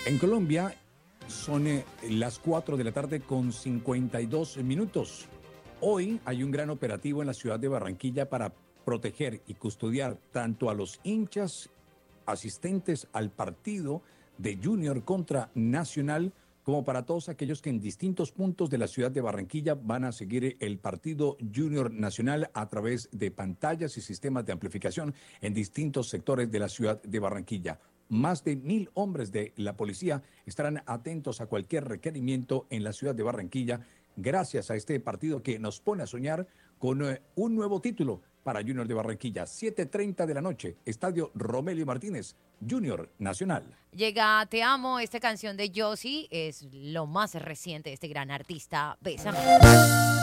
En Colombia son las 4 de la tarde con 52 minutos. Hoy hay un gran operativo en la ciudad de Barranquilla para proteger y custodiar tanto a los hinchas asistentes al partido de Junior contra Nacional, como para todos aquellos que en distintos puntos de la ciudad de Barranquilla van a seguir el partido Junior Nacional a través de pantallas y sistemas de amplificación en distintos sectores de la ciudad de Barranquilla. Más de 1.000 hombres de la policía estarán atentos a cualquier requerimiento en la ciudad de Barranquilla gracias a este partido que nos pone a soñar con un nuevo título para Junior de Barranquilla. 7:30 de la noche, Estadio Romelio Martínez, Junior Nacional. Llega Te Amo, esta canción de Yossi es lo más reciente de este gran artista. Bésame.